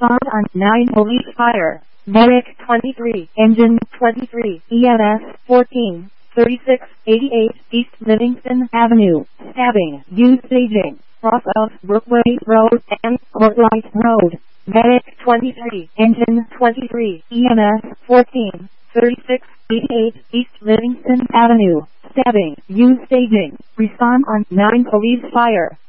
Respond on 9 police fire. Medic 23, Engine 23, EMS 14, 3688 East Livingston Avenue. Stabbing, used staging, off of Brookway Road and Courtlight Road. Medic 23, Engine 23, EMS 14, 3688 East Livingston Avenue. Stabbing, used staging. Respond on 9 police fire.